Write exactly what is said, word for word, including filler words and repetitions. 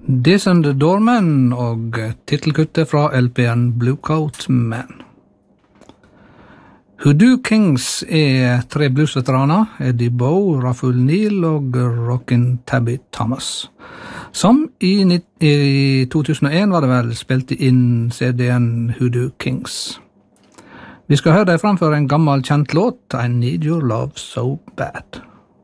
Descend Doorman og titelkuttet fra L P-en Blue Coat Man. Hoodoo Kings er tre bluesveteraner, Eddie Bowe, Raphael Neal og Rockin' Tabby Thomas, som i, i to tusen og en var det vel spilte inn C D-en Hoodoo Kings. Vi skal høre deg framføre en gammel kjent låt, I Need Your Love So Bad.